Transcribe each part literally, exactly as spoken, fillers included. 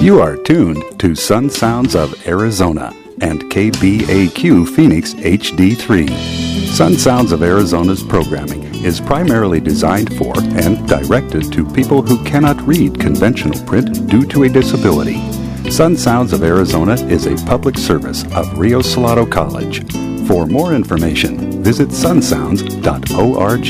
You are tuned to Sun Sounds of Arizona and K B A Q Phoenix H D three. Sun Sounds of Arizona's programming is primarily designed for and directed to people who cannot read conventional print due to a disability. Sun Sounds of Arizona is a public service of Rio Salado College. For more information, visit sun sounds dot org.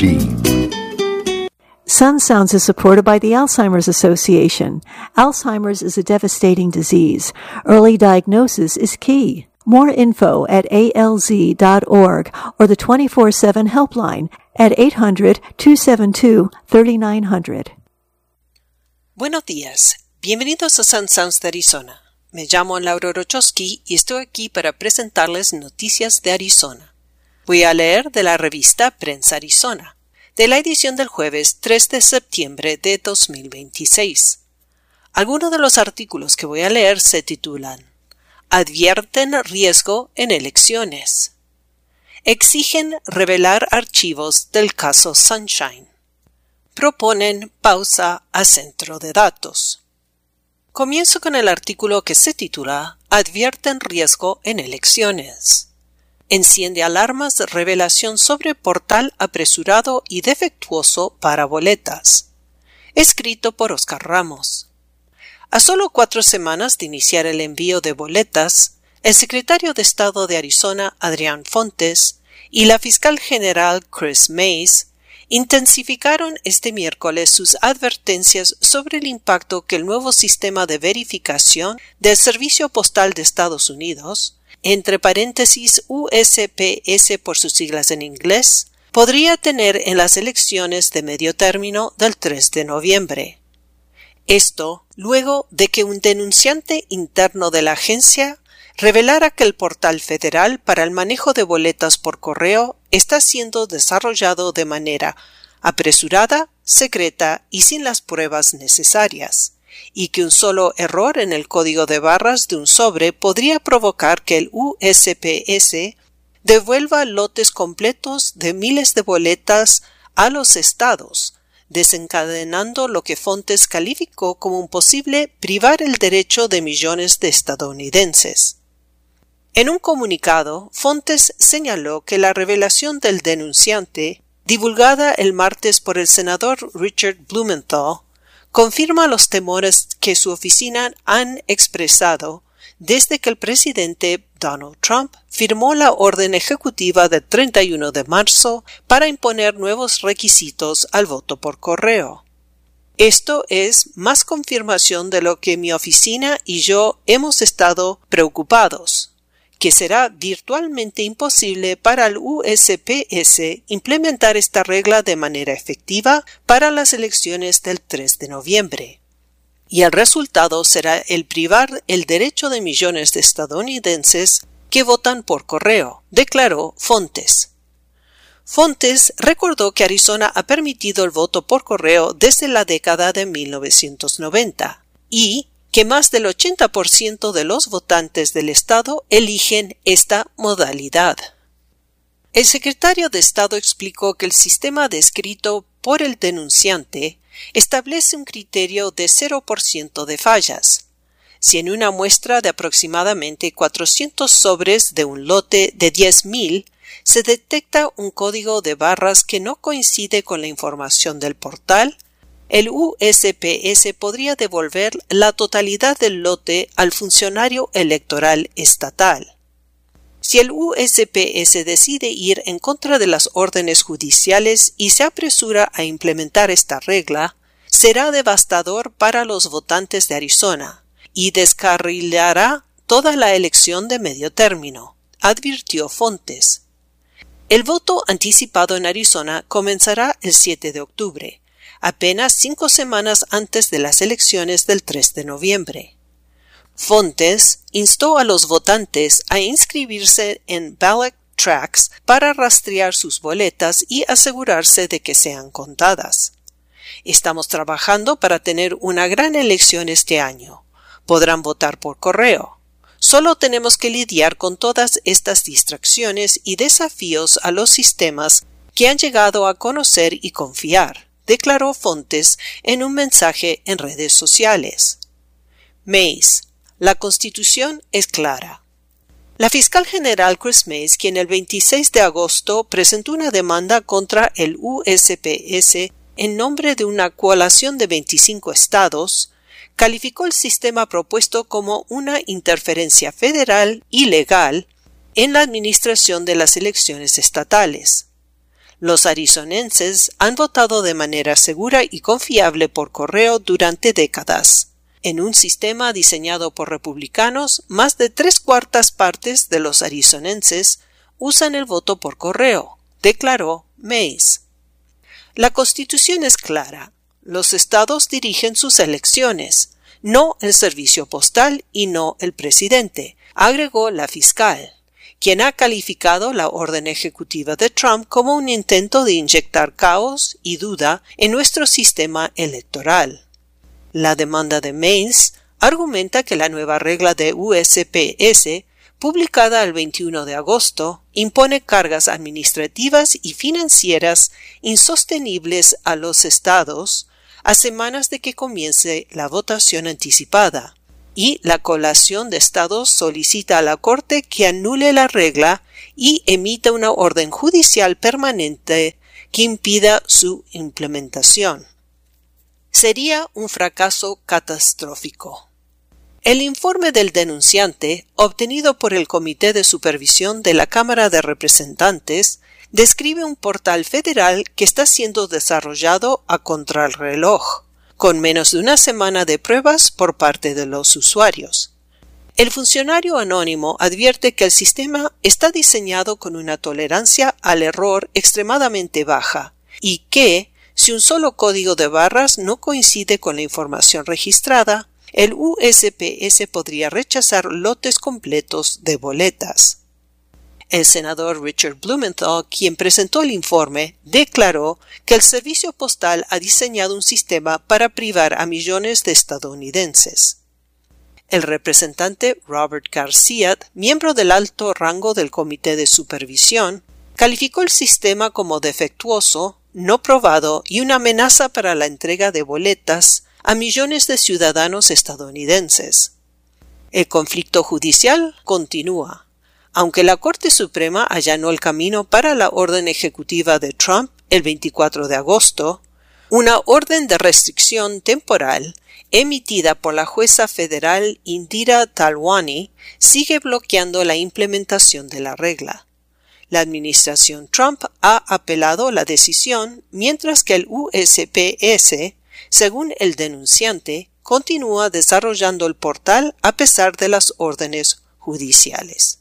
Sun Sounds is supported by the Alzheimer's Association. Alzheimer's is a devastating disease. Early diagnosis is key. More info at A L Z dot org or the twenty-four seven helpline at eight hundred, two seven two, three nine zero zero. Buenos días. Bienvenidos a Sun Sounds de Arizona. Me llamo Laura Rochowski y estoy aquí para presentarles noticias de Arizona. Voy a leer de la revista Prensa Arizona, de la edición del jueves tres de septiembre de dos mil veintiséis. Algunos de los artículos que voy a leer se titulan: Advierten riesgo en elecciones. Exigen revelar archivos del caso Sunshine. Proponen pausa a centro de datos. Comienzo con el artículo que se titula Advierten riesgo en elecciones. Enciende alarmas de revelación sobre portal apresurado y defectuoso para boletas. Escrito por Oscar Ramos. A solo cuatro semanas de iniciar el envío de boletas, el secretario de Estado de Arizona, Adrián Fontes, y la fiscal general, Chris Mays, intensificaron este miércoles sus advertencias sobre el impacto que el nuevo sistema de verificación del Servicio Postal de Estados Unidos, entre paréntesis U S P S por sus siglas en inglés, podría tener en las elecciones de medio término del tres de noviembre. Esto luego de que un denunciante interno de la agencia revelara que el portal federal para el manejo de boletas por correo está siendo desarrollado de manera apresurada, secreta y sin las pruebas necesarias, y que un solo error en el código de barras de un sobre podría provocar que el U S P S devuelva lotes completos de miles de boletas a los estados, desencadenando lo que Fontes calificó como un posible privar el derecho de millones de estadounidenses. En un comunicado, Fontes señaló que la revelación del denunciante, divulgada el martes por el senador Richard Blumenthal, confirma los temores que su oficina han expresado desde que el presidente Donald Trump firmó la orden ejecutiva del treinta y uno de marzo para imponer nuevos requisitos al voto por correo. Esto es más confirmación de lo que mi oficina y yo hemos estado preocupados, que será virtualmente imposible para el U S P S implementar esta regla de manera efectiva para las elecciones del tres de noviembre. Y el resultado será el privar el derecho de millones de estadounidenses que votan por correo, declaró Fontes. Fontes recordó que Arizona ha permitido el voto por correo desde la década de mil novecientos noventa y que más del ochenta por ciento de los votantes del estado eligen esta modalidad. El secretario de Estado explicó que el sistema descrito por el denunciante establece un criterio de cero por ciento de fallas. Si en una muestra de aproximadamente cuatrocientos sobres de un lote de diez mil se detecta un código de barras que no coincide con la información del portal, el U S P S podría devolver la totalidad del lote al funcionario electoral estatal. Si el U S P S decide ir en contra de las órdenes judiciales y se apresura a implementar esta regla, será devastador para los votantes de Arizona y descarrilará toda la elección de medio término, advirtió Fontes. El voto anticipado en Arizona comenzará el siete de octubre. Apenas cinco semanas antes de las elecciones del tres de noviembre. Fontes instó a los votantes a inscribirse en ballot tracks para rastrear sus boletas y asegurarse de que sean contadas. Estamos trabajando para tener una gran elección este año. Podrán votar por correo. Solo tenemos que lidiar con todas estas distracciones y desafíos a los sistemas que han llegado a conocer y confiar, declaró Fontes en un mensaje en redes sociales. Mays. La Constitución es clara. La fiscal general Chris Mays, quien el veintiséis de agosto presentó una demanda contra el U S P S en nombre de una coalición de veinticinco estados, calificó el sistema propuesto como una interferencia federal ilegal en la administración de las elecciones estatales. Los arizonenses han votado de manera segura y confiable por correo durante décadas. En un sistema diseñado por republicanos, más de tres cuartas partes de los arizonenses usan el voto por correo, declaró Mays. La Constitución es clara. Los estados dirigen sus elecciones, no el servicio postal y no el presidente, agregó la fiscal, quien ha calificado la orden ejecutiva de Trump como un intento de inyectar caos y duda en nuestro sistema electoral. La demanda de Mays argumenta que la nueva regla de U S P S, publicada el veintiuno de agosto, impone cargas administrativas y financieras insostenibles a los estados a semanas de que comience la votación anticipada, y la coalición de estados solicita a la Corte que anule la regla y emita una orden judicial permanente que impida su implementación. Sería un fracaso catastrófico. El informe del denunciante, obtenido por el Comité de Supervisión de la Cámara de Representantes, describe un portal federal que está siendo desarrollado a contrarreloj, con menos de una semana de pruebas por parte de los usuarios. El funcionario anónimo advierte que el sistema está diseñado con una tolerancia al error extremadamente baja y que, si un solo código de barras no coincide con la información registrada, el U S P S podría rechazar lotes completos de boletas. El senador Richard Blumenthal, quien presentó el informe, declaró que el servicio postal ha diseñado un sistema para privar a millones de estadounidenses. El representante Robert Garcia, miembro del alto rango del Comité de Supervisión, calificó el sistema como defectuoso, no probado y una amenaza para la entrega de boletas a millones de ciudadanos estadounidenses. El conflicto judicial continúa. Aunque la Corte Suprema allanó el camino para la orden ejecutiva de Trump el veinticuatro de agosto, una orden de restricción temporal emitida por la jueza federal Indira Talwani sigue bloqueando la implementación de la regla. La administración Trump ha apelado la decisión, mientras que el U S P S, según el denunciante, continúa desarrollando el portal a pesar de las órdenes judiciales.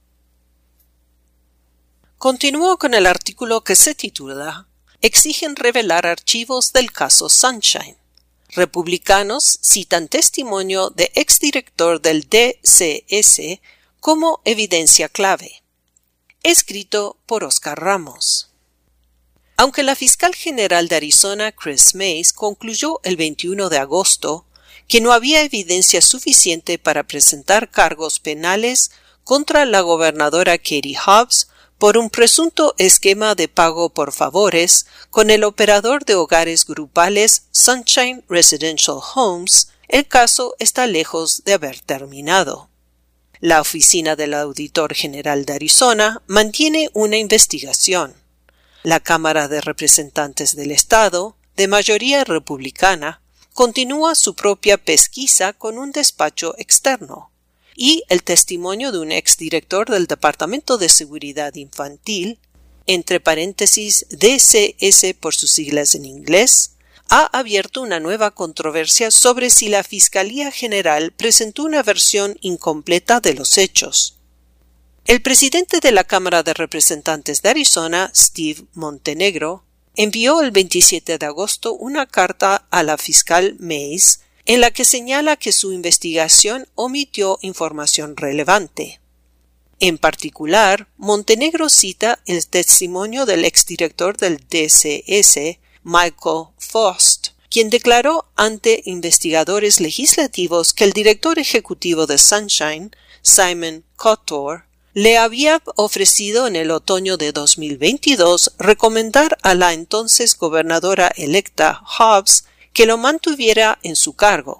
Continuó con el artículo que se titula «Exigen revelar archivos del caso Sunshine». Republicanos citan testimonio de exdirector del D C S como evidencia clave. Escrito por Oscar Ramos. Aunque la fiscal general de Arizona, Chris Mays, concluyó el veintiuno de agosto que no había evidencia suficiente para presentar cargos penales contra la gobernadora Katie Hobbs por un presunto esquema de pago por favores con el operador de hogares grupales Sunshine Residential Homes, el caso está lejos de haber terminado. La Oficina del Auditor General de Arizona mantiene una investigación. La Cámara de Representantes del Estado, de mayoría republicana, continúa su propia pesquisa con un despacho externo, y el testimonio de un exdirector del Departamento de Seguridad Infantil, entre paréntesis D C S por sus siglas en inglés, ha abierto una nueva controversia sobre si la Fiscalía General presentó una versión incompleta de los hechos. El presidente de la Cámara de Representantes de Arizona, Steve Montenegro, envió el veintisiete de agosto una carta a la fiscal Mays en la que señala que su investigación omitió información relevante. En particular, Montenegro cita el testimonio del exdirector del D C S, Michael Faust, quien declaró ante investigadores legislativos que el director ejecutivo de Sunshine, Simon Cotor, le había ofrecido en el otoño de dos mil veintidós recomendar a la entonces gobernadora electa Hobbs que lo mantuviera en su cargo.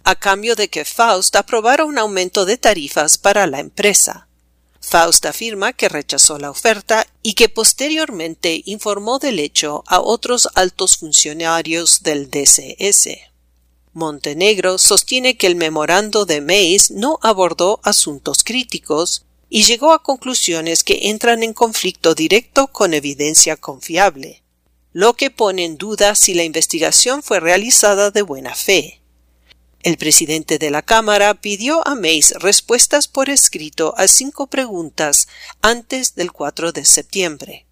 a cambio de que Faust aprobara un aumento de tarifas para la empresa. Faust afirma que rechazó la oferta y que posteriormente informó del hecho a otros altos funcionarios del D C S. Montenegro sostiene que el memorando de Mays no abordó asuntos críticos y llegó a conclusiones que entran en conflicto directo con evidencia confiable, lo que pone en duda si la investigación fue realizada de buena fe. El presidente de la Cámara pidió a Mays respuestas por escrito a cinco preguntas antes del cuatro de septiembre.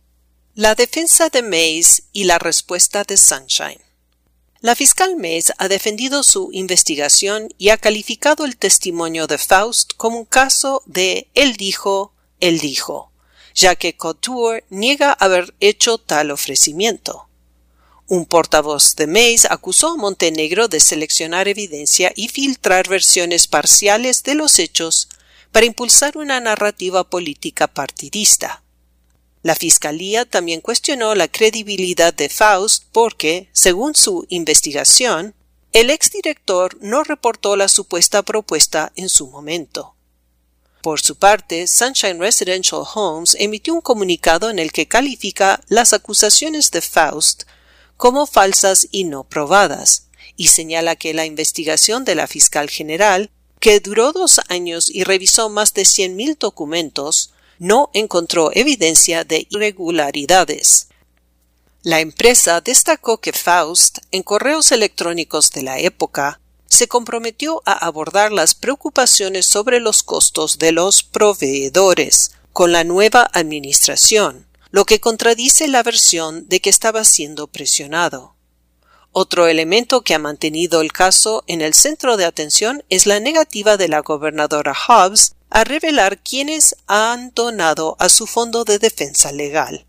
La defensa de Mays y la respuesta de Sunshine. La fiscal Mays ha defendido su investigación y ha calificado el testimonio de Faust como un caso de él dijo, él dijo, ya que Couture niega haber hecho tal ofrecimiento. Un portavoz de Mays acusó a Montenegro de seleccionar evidencia y filtrar versiones parciales de los hechos para impulsar una narrativa política partidista. La Fiscalía también cuestionó la credibilidad de Faust porque, según su investigación, el exdirector no reportó la supuesta propuesta en su momento. Por su parte, Sunshine Residential Homes emitió un comunicado en el que califica las acusaciones de Faust como falsas y no probadas, y señala que la investigación de la fiscal general, que duró dos años y revisó más de cien mil documentos, no encontró evidencia de irregularidades. La empresa destacó que Faust, en correos electrónicos de la época, se comprometió a abordar las preocupaciones sobre los costos de los proveedores con la nueva administración, lo que contradice la versión de que estaba siendo presionado. Otro elemento que ha mantenido el caso en el centro de atención es la negativa de la gobernadora Hobbs a revelar quiénes han donado a su fondo de defensa legal.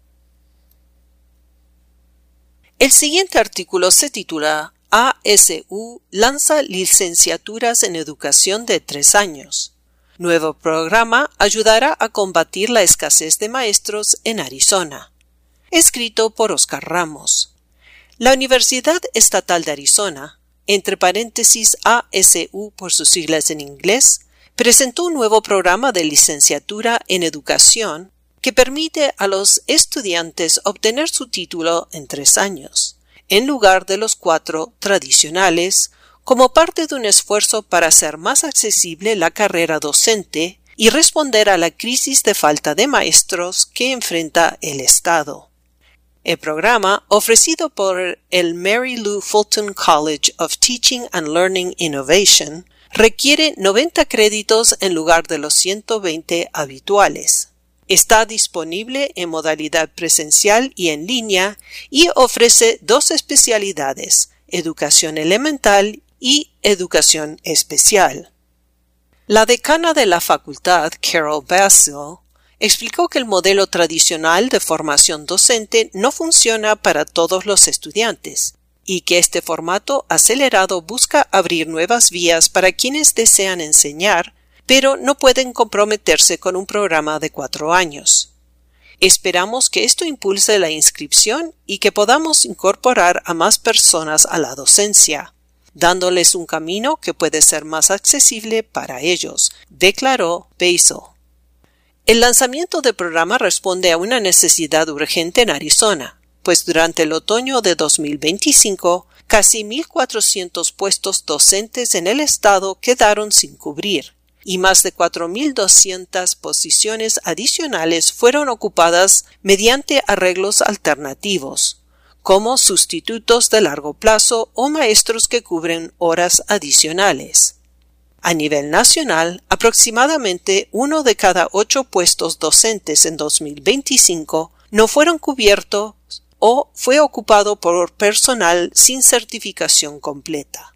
El siguiente artículo se titula A S U lanza licenciaturas en educación de tres años. Nuevo programa ayudará a combatir la escasez de maestros en Arizona. Escrito por Oscar Ramos. La Universidad Estatal de Arizona, entre paréntesis A S U por sus siglas en inglés, presentó un nuevo programa de licenciatura en educación que permite a los estudiantes obtener su título en tres años, en lugar de los cuatro tradicionales, como parte de un esfuerzo para hacer más accesible la carrera docente y responder a la crisis de falta de maestros que enfrenta el Estado. El programa, ofrecido por el Mary Lou Fulton College of Teaching and Learning Innovation, requiere noventa créditos en lugar de los ciento veinte habituales. Está disponible en modalidad presencial y en línea y ofrece dos especialidades, educación elemental y educación especial. La decana de la facultad, Carol Basil, explicó que el modelo tradicional de formación docente no funciona para todos los estudiantes y que este formato acelerado busca abrir nuevas vías para quienes desean enseñar, pero no pueden comprometerse con un programa de cuatro años. Esperamos que esto impulse la inscripción y que podamos incorporar a más personas a la docencia, dándoles un camino que puede ser más accesible para ellos, declaró Basil. El lanzamiento del programa responde a una necesidad urgente en Arizona, pues durante el otoño de dos mil veinticinco, casi mil cuatrocientos puestos docentes en el estado quedaron sin cubrir, y más de cuatro mil doscientas posiciones adicionales fueron ocupadas mediante arreglos alternativos, como sustitutos de largo plazo o maestros que cubren horas adicionales. A nivel nacional, aproximadamente uno de cada ocho puestos docentes en dos mil veinticinco no fueron cubiertos o fue ocupado por personal sin certificación completa.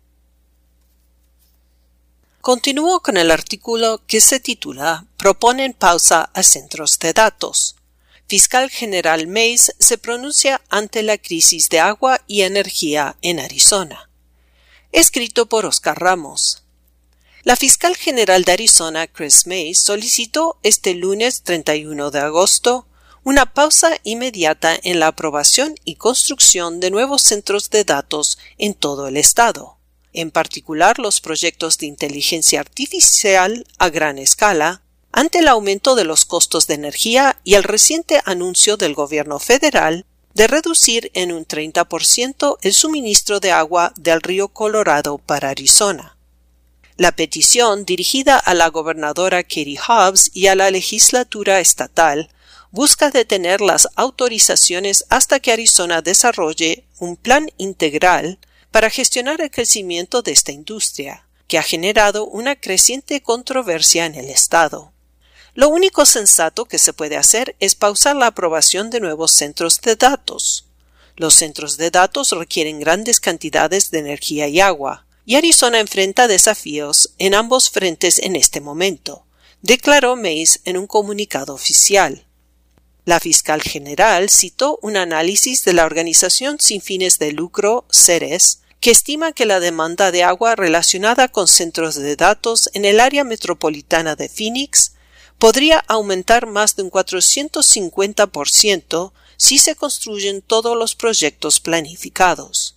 Continúo con el artículo que se titula Proponen pausa a centros de datos. Fiscal General Mays se pronuncia ante la crisis de agua y energía en Arizona. Escrito por Oscar Ramos. La fiscal general de Arizona, Chris Mays, solicitó este lunes treinta y uno de agosto una pausa inmediata en la aprobación y construcción de nuevos centros de datos en todo el estado, en particular los proyectos de inteligencia artificial a gran escala, ante el aumento de los costos de energía y el reciente anuncio del gobierno federal de reducir en un treinta por ciento el suministro de agua del río Colorado para Arizona. La petición, dirigida a la gobernadora Katie Hobbs y a la legislatura estatal, busca detener las autorizaciones hasta que Arizona desarrolle un plan integral para gestionar el crecimiento de esta industria, que ha generado una creciente controversia en el estado. Lo único sensato que se puede hacer es pausar la aprobación de nuevos centros de datos. Los centros de datos requieren grandes cantidades de energía y agua, y Arizona enfrenta desafíos en ambos frentes en este momento, declaró Mays en un comunicado oficial. La fiscal general citó un análisis de la organización sin fines de lucro Ceres, que estima que la demanda de agua relacionada con centros de datos en el área metropolitana de Phoenix podría aumentar más de un cuatrocientos cincuenta por ciento si se construyen todos los proyectos planificados.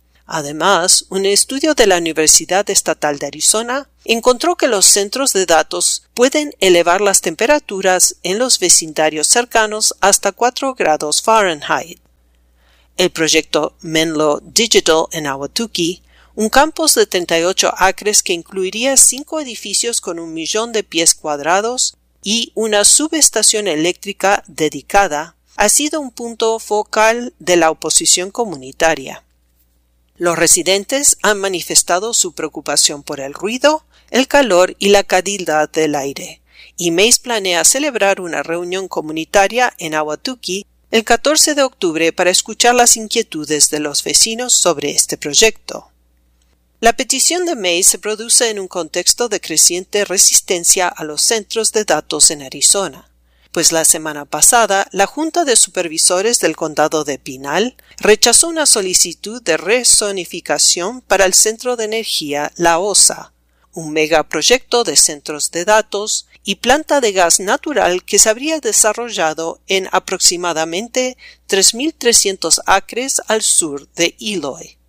Además, un estudio de la Universidad Estatal de Arizona encontró que los centros de datos pueden elevar las temperaturas en los vecindarios cercanos hasta cuatro grados Fahrenheit. El proyecto Menlo Digital en Ahwatukee, un campus de treinta y ocho acres que incluiría cinco edificios con un millón de pies cuadrados y una subestación eléctrica dedicada, ha sido un punto focal de la oposición comunitaria. Los residentes han manifestado su preocupación por el ruido, el calor y la calidad del aire, y Mays planea celebrar una reunión comunitaria en Ahwatukee el catorce de octubre para escuchar las inquietudes de los vecinos sobre este proyecto. La petición de Mays se produce en un contexto de creciente resistencia a los centros de datos en Arizona, pues la semana pasada la Junta de Supervisores del Condado de Pinal rechazó una solicitud de rezonificación para el Centro de Energía La Osa, un megaproyecto de centros de datos y planta de gas natural que se habría desarrollado en aproximadamente tres mil trescientos acres al sur de Eloy.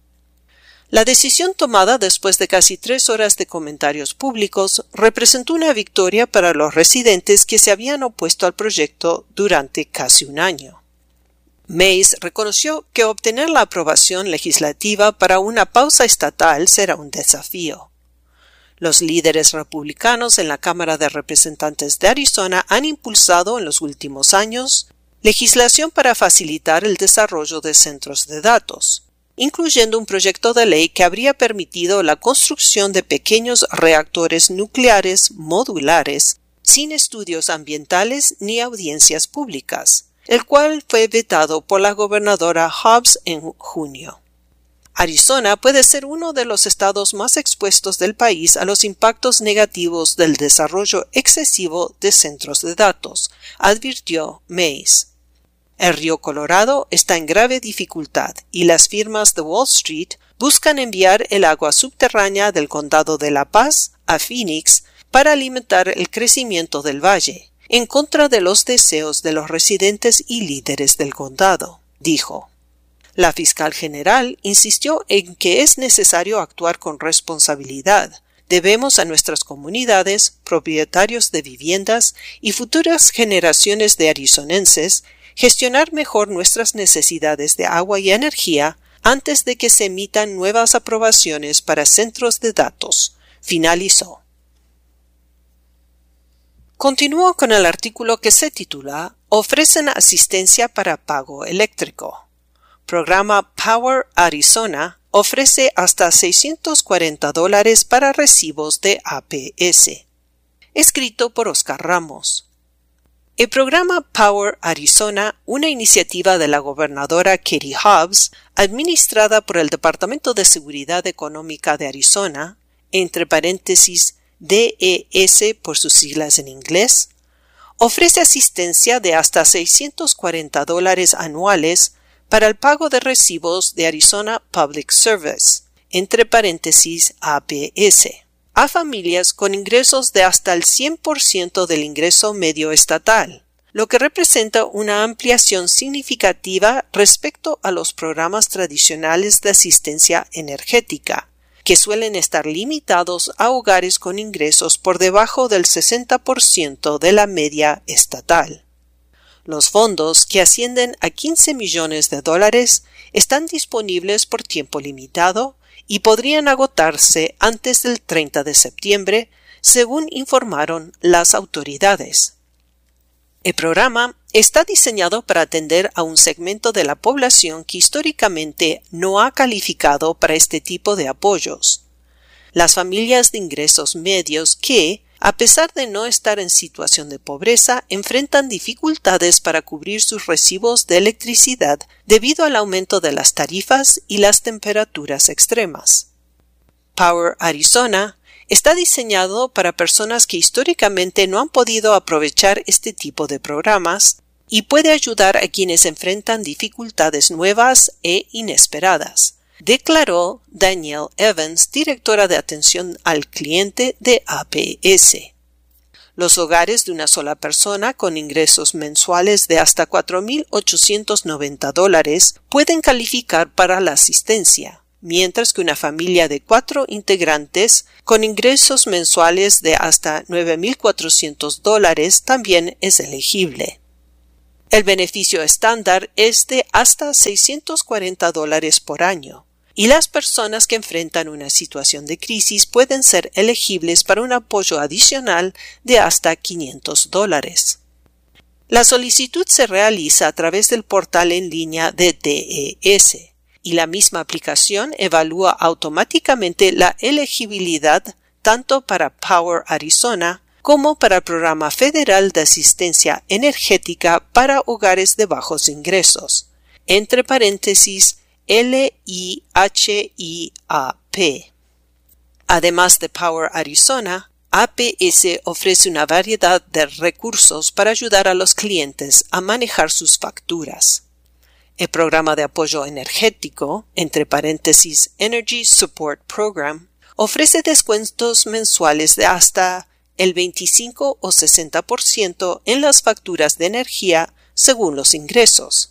La decisión tomada después de casi tres horas de comentarios públicos representó una victoria para los residentes que se habían opuesto al proyecto durante casi un año. Mays reconoció que obtener la aprobación legislativa para una pausa estatal será un desafío. Los líderes republicanos en la Cámara de Representantes de Arizona han impulsado en los últimos años legislación para facilitar el desarrollo de centros de datos, incluyendo un proyecto de ley que habría permitido la construcción de pequeños reactores nucleares modulares sin estudios ambientales ni audiencias públicas, el cual fue vetado por la gobernadora Hobbs en junio. Arizona puede ser uno de los estados más expuestos del país a los impactos negativos del desarrollo excesivo de centros de datos, advirtió Mays. El río Colorado está en grave dificultad y las firmas de Wall Street buscan enviar el agua subterránea del condado de La Paz a Phoenix para alimentar el crecimiento del valle, en contra de los deseos de los residentes y líderes del condado, dijo. La fiscal general insistió en que es necesario actuar con responsabilidad. Debemos a nuestras comunidades, propietarios de viviendas y futuras generaciones de arizonenses gestionar mejor nuestras necesidades de agua y energía antes de que se emitan nuevas aprobaciones para centros de datos, finalizó. Continuó con el artículo que se titula Ofrecen asistencia para pago eléctrico. Programa Power Arizona ofrece hasta seiscientos cuarenta dólares para recibos de A P S. Escrito por Oscar Ramos. El programa Power Arizona, una iniciativa de la gobernadora Katie Hobbs, administrada por el Departamento de Seguridad Económica de Arizona, entre paréntesis D E S por sus siglas en inglés, ofrece asistencia de hasta seiscientos cuarenta dólares anuales para el pago de recibos de Arizona Public Service, entre paréntesis A P S, a familias con ingresos de hasta el cien por ciento del ingreso medio estatal, lo que representa una ampliación significativa respecto a los programas tradicionales de asistencia energética, que suelen estar limitados a hogares con ingresos por debajo del sesenta por ciento de la media estatal. Los fondos, que ascienden a quince millones de dólares, están disponibles por tiempo limitado y podrían agotarse antes del treinta de septiembre, según informaron las autoridades. El programa está diseñado para atender a un segmento de la población que históricamente no ha calificado para este tipo de apoyos. Las familias de ingresos medios que, a pesar de no estar en situación de pobreza, enfrentan dificultades para cubrir sus recibos de electricidad debido al aumento de las tarifas y las temperaturas extremas. Power Arizona está diseñado para personas que históricamente no han podido aprovechar este tipo de programas y puede ayudar a quienes enfrentan dificultades nuevas e inesperadas, declaró Danielle Evans, directora de atención al cliente de A P S. Los hogares de una sola persona con ingresos mensuales de hasta cuatro mil ochocientos noventa dólares pueden calificar para la asistencia, mientras que una familia de cuatro integrantes con ingresos mensuales de hasta nueve mil cuatrocientos dólares también es elegible. El beneficio estándar es de hasta seiscientos cuarenta dólares por año, y las personas que enfrentan una situación de crisis pueden ser elegibles para un apoyo adicional de hasta quinientos dólares. La solicitud se realiza a través del portal en línea de D E S, y la misma aplicación evalúa automáticamente la elegibilidad tanto para Power Arizona como para el Programa Federal de Asistencia Energética para Hogares de Bajos Ingresos, entre paréntesis L I H I A P. Además de Power Arizona, A P S ofrece una variedad de recursos para ayudar a los clientes a manejar sus facturas. El programa de apoyo energético, entre paréntesis Energy Support Program, ofrece descuentos mensuales de hasta el veinticinco o sesenta por ciento en las facturas de energía según los ingresos.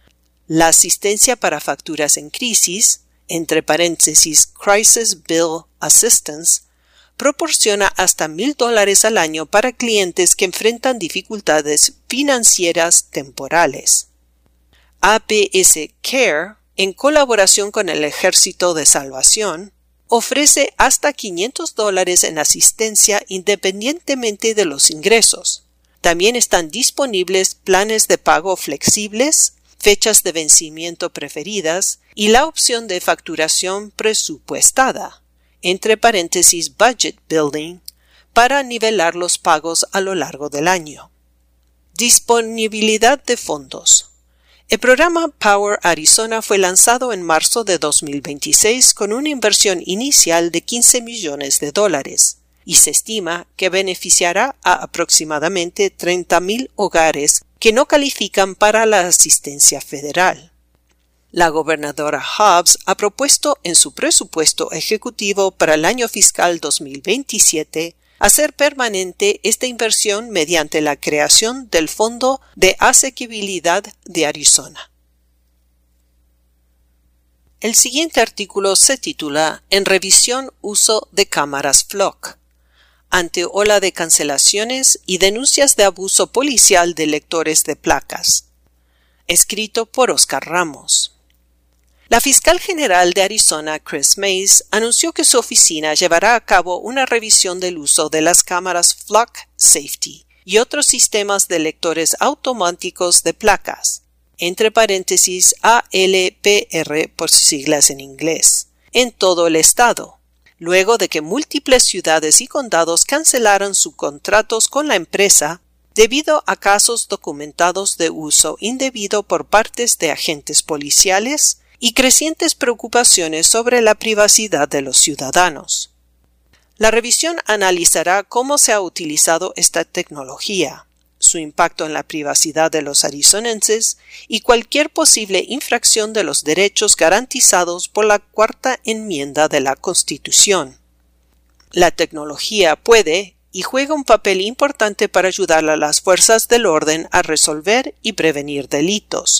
La asistencia para facturas en crisis, entre paréntesis Crisis Bill Assistance, proporciona hasta mil dólares al año para clientes que enfrentan dificultades financieras temporales. A P S Care, en colaboración con el Ejército de Salvación, ofrece hasta quinientos dólares en asistencia independientemente de los ingresos. También están disponibles planes de pago flexibles, fechas de vencimiento preferidas y la opción de facturación presupuestada, entre paréntesis Budget Building, para nivelar los pagos a lo largo del año. Disponibilidad de fondos. El programa Power Arizona fue lanzado en marzo de dos mil veintiséis con una inversión inicial de quince millones de dólares y se estima que beneficiará a aproximadamente treinta mil hogares que no califican para la asistencia federal. La gobernadora Hobbs ha propuesto en su presupuesto ejecutivo para el año fiscal dos mil veintisiete hacer permanente esta inversión mediante la creación del Fondo de Asequibilidad de Arizona. El siguiente artículo se titula En revisión uso de cámaras F L O C, ante ola de cancelaciones y denuncias de abuso policial de lectores de placas. Escrito por Oscar Ramos. La fiscal general de Arizona, Chris Mays, anunció que su oficina llevará a cabo una revisión del uso de las cámaras F L O C Safety y otros sistemas de lectores automáticos de placas, entre paréntesis A L P R por sus siglas en inglés, en todo el estado, luego de que múltiples ciudades y condados cancelaron sus contratos con la empresa debido a casos documentados de uso indebido por partes de agentes policiales y crecientes preocupaciones sobre la privacidad de los ciudadanos. La revisión analizará cómo se ha utilizado esta tecnología, su impacto en la privacidad de los arizonenses y cualquier posible infracción de los derechos garantizados por la Cuarta Enmienda de la Constitución. La tecnología puede y juega un papel importante para ayudar a las fuerzas del orden a resolver y prevenir delitos,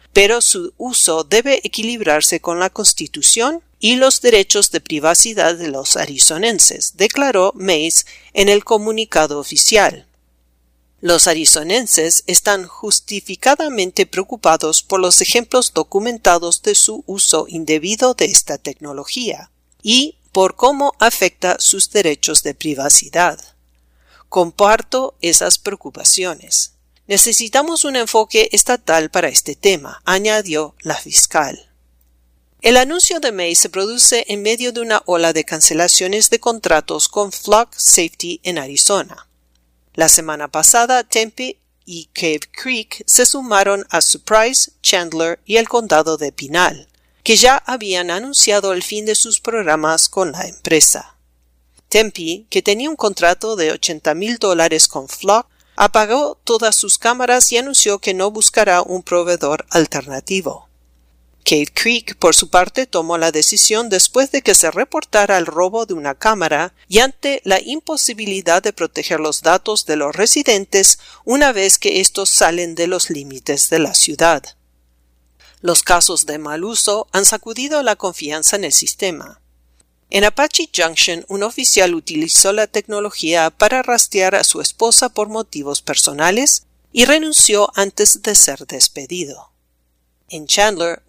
pero su uso debe equilibrarse con la Constitución y los derechos de privacidad de los arizonenses, declaró Mays en el comunicado oficial. Los arizonenses están justificadamente preocupados por los ejemplos documentados de su uso indebido de esta tecnología y por cómo afecta sus derechos de privacidad. Comparto esas preocupaciones. Necesitamos un enfoque estatal para este tema, añadió la fiscal. El anuncio de Mays se produce en medio de una ola de cancelaciones de contratos con Flock Safety en Arizona. La semana pasada, Tempe y Cave Creek se sumaron a Surprise, Chandler y el condado de Pinal, que ya habían anunciado el fin de sus programas con la empresa. Tempe, que tenía un contrato de ochenta mil dólares con Flock, apagó todas sus cámaras y anunció que no buscará un proveedor alternativo. Cave Creek, por su parte, tomó la decisión después de que se reportara el robo de una cámara y ante la imposibilidad de proteger los datos de los residentes una vez que estos salen de los límites de la ciudad. Los casos de mal uso han sacudido la confianza en el sistema. En Apache Junction, un oficial utilizó la tecnología para rastrear a su esposa por motivos personales y renunció antes de ser despedido. En Chandler,